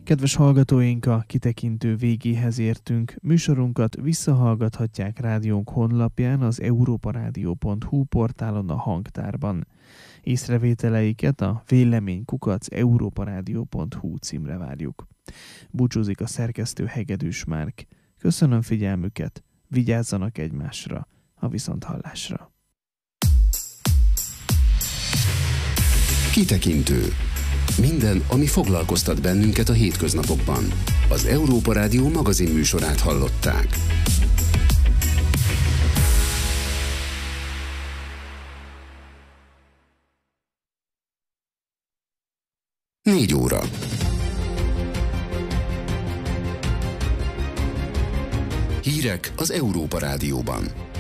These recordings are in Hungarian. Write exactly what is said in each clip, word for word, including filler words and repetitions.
Kedves hallgatóink, a kitekintő végéhez értünk. Műsorunkat visszahallgathatják rádiónk honlapján, az európarádió pont hu portálon, a hangtárban. Észrevételeiket a vélemény kukac európarádió pont hu címre várjuk. Búcsúzik a szerkesztő Hegedűs Márk. Köszönöm figyelmüket, vigyázzanak egymásra, a viszonthallásra. Kitekintő. Minden, ami foglalkoztat bennünket a hétköznapokban. Az Európa Rádió magazin műsorát hallották. Négy óra. Hírek az Európa Rádióban.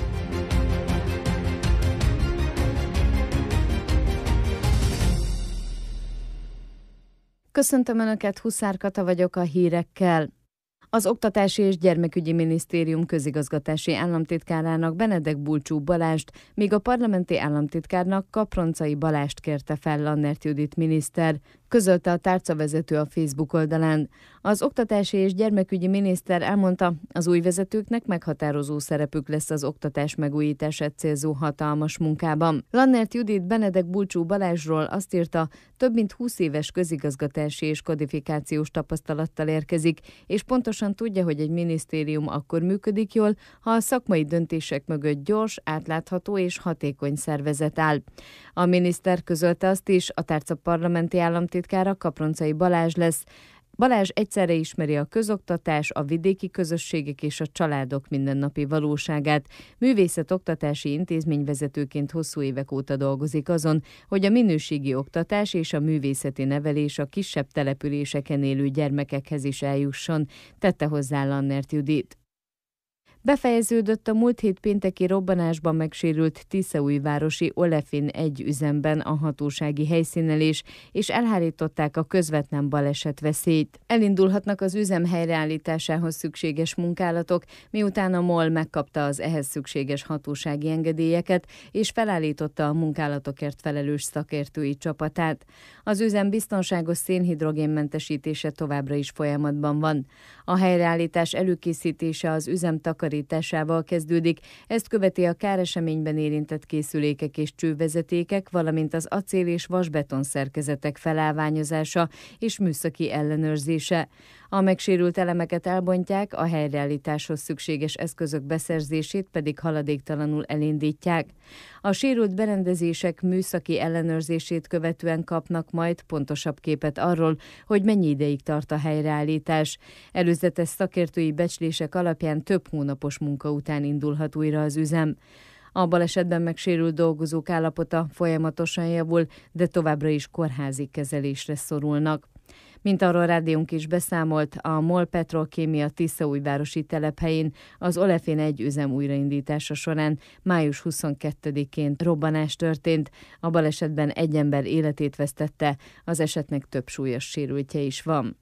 Köszöntöm Önöket, Huszár Kata vagyok a hírekkel. Az Oktatási és Gyermekügyi Minisztérium közigazgatási államtitkárának Benedek Bulcsú Balást, míg a parlamenti államtitkárnak Kaproncai Balást kérte fel Lannert Judit miniszter, közölte a tárcavezető a Facebook oldalán. Az oktatási és gyermekügyi miniszter elmondta, az új vezetőknek meghatározó szerepük lesz az oktatás megújítását célzó hatalmas munkában. Lannert Judit Benedek Bulcsú Balázsról azt írta, több mint húsz éves közigazgatási és kodifikációs tapasztalattal érkezik, és pontosan tudja, hogy egy minisztérium akkor működik jól, ha a szakmai döntések mögött gyors, átlátható és hatékony szervezet áll. A miniszter közölte azt is, a tárca parlamenti államtitkára Kaproncai Balázs lesz. Balázs egyszerre ismeri a közoktatás, a vidéki közösségek és a családok mindennapi valóságát. Művészet-oktatási intézményvezetőként hosszú évek óta dolgozik azon, hogy a minőségi oktatás és a művészeti nevelés a kisebb településeken élő gyermekekhez is eljusson, tette hozzá Lannert Judit. Befejeződött a múlt hét pénteki robbanásban megsérült tiszaújvárosi Olefin egy üzemben a hatósági helyszínelés, és elhárították a közvetlen balesetveszélyt. Elindulhatnak az üzem helyreállításához szükséges munkálatok, miután a MOL megkapta az ehhez szükséges hatósági engedélyeket, és felállította a munkálatokért felelős szakértői csapatát. Az üzem biztonságos szénhidrogénmentesítése továbbra is folyamatban van. A helyreállítás előkészítése az üzem takarításával kezdődik, ezt követi a káreseményben érintett készülékek és csővezetékek, valamint az acél és vasbeton szerkezetek felállványozása és műszaki ellenőrzése. A megsérült elemeket elbontják, a helyreállításhoz szükséges eszközök beszerzését pedig haladéktalanul elindítják. A sérült berendezések műszaki ellenőrzését követően kapnak majd pontosabb képet arról, hogy mennyi ideig tart a helyreállítás. Előzetes szakértői becslések alapján több hónapos munka után indulhat újra az üzem. A balesetben megsérült dolgozók állapota folyamatosan javul, de továbbra is kórházi kezelésre szorulnak. Mint arról rádiónk is beszámolt, a MOL Petrolkémia tiszaújvárosi telephelyén az Olefin egy üzem újraindítása során május huszonkettedikén robbanás történt. A balesetben egy ember életét vesztette, az esetnek több súlyos sérültje is van.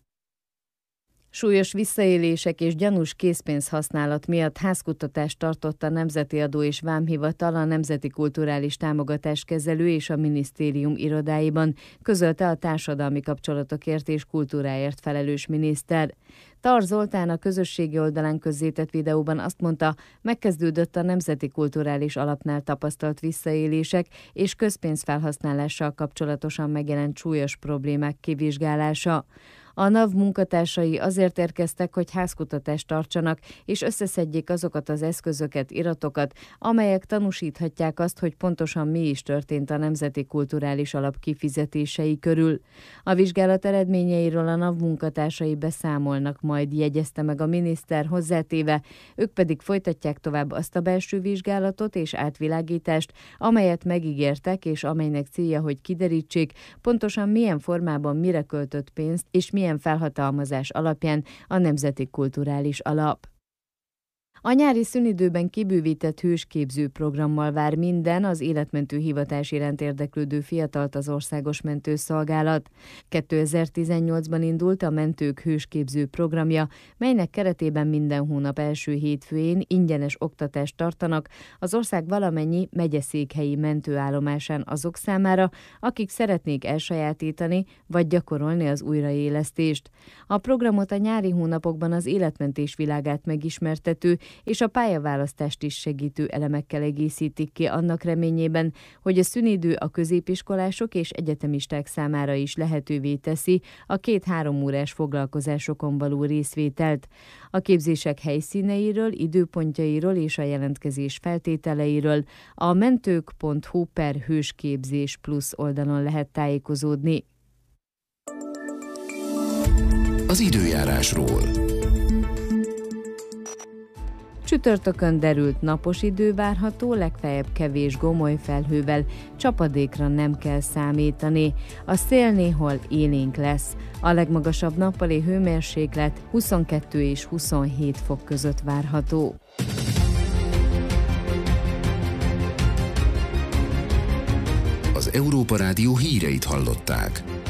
Súlyos visszaélések és gyanús készpénzhasználat miatt házkutatást tartott a Nemzeti Adó és Vámhivatal, a Nemzeti Kulturális Támogatás Kezelő és a minisztérium irodáiban, közölte a társadalmi kapcsolatokért és kultúráért felelős miniszter. Tar Zoltán a közösségi oldalán közzétett videóban azt mondta, megkezdődött a Nemzeti Kulturális Alapnál tapasztalt visszaélések és közpénzfelhasználással kapcsolatosan megjelent súlyos problémák kivizsgálása. A NAV munkatársai azért érkeztek, hogy házkutatást tartsanak, és összeszedjék azokat az eszközöket, iratokat, amelyek tanúsíthatják azt, hogy pontosan mi is történt a Nemzeti Kulturális Alap kifizetései körül. A vizsgálat eredményeiről a NAV munkatársai beszámolnak, majd jegyezte meg a miniszter, hozzátéve, ők pedig folytatják tovább azt a belső vizsgálatot és átvilágítást, amelyet megígértek, és amelynek célja, hogy kiderítsék, pontosan milyen formában mire költött pénzt, és milyen felhatalmazás alapján a Nemzeti Kulturális Alap. A nyári szünidőben kibővített hősképző programmal vár minden az életmentő hivatás iránt érdeklődő fiatalt az Országos Mentőszolgálat. kétezer-tizennyolcban indult a mentők hősképző programja, melynek keretében minden hónap első hétfőjén ingyenes oktatást tartanak az ország valamennyi megyeszékhelyi mentőállomásán azok számára, akik szeretnék elsajátítani vagy gyakorolni az újraélesztést. A programot a nyári hónapokban az életmentés világát megismertető és a pályaválasztást is segítő elemekkel egészítik ki annak reményében, hogy a szünidő a középiskolások és egyetemisták számára is lehetővé teszi a két-három órás foglalkozásokon való részvételt. A képzések helyszíneiről, időpontjairól és a jelentkezés feltételeiről a mentők pont hu per hősképzés plusz oldalon lehet tájékozódni. Az időjárásról. Csütörtökön derült napos idő várható, legfeljebb kevés gomoly felhővel, csapadékra nem kell számítani. A szél néhol élénk lesz. A legmagasabb nappali hőmérséklet huszonkettő és huszonhét fok között várható. Az Európa Rádió híreit hallották.